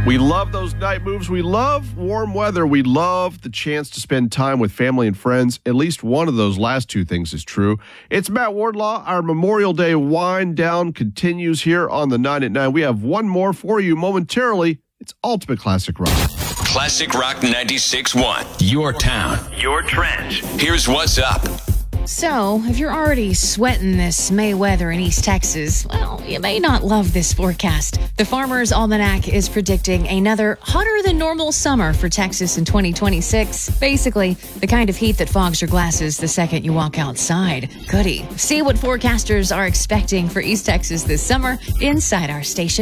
We love those night moves. We love warm weather. We love the chance to spend time with family and friends. At least one of those last two things is true. It's Matt Wardlaw. Our Memorial Day wind down continues here on the 9 at 9. We have one more for you momentarily. It's Ultimate Classic Rock. Classic Rock 96.1. Your town. Your trend. Here's what's up. So, if you're already sweating this May weather in East Texas, well, you may not love this forecast. The Farmer's Almanac is predicting another hotter than normal summer for Texas in 2026. Basically, the kind of heat that fogs your glasses the second you walk outside. Goody. See what forecasters are expecting for East Texas this summer inside our station.